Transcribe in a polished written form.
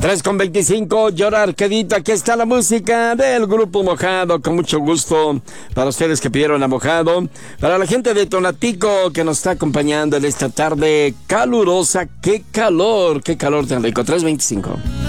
3:25, llorar quedito. Aquí está la música del Grupo Mojado, con mucho gusto para ustedes que pidieron a Mojado, para la gente de Tonatico que nos está acompañando en esta tarde calurosa. Qué calor tan rico. 3:25.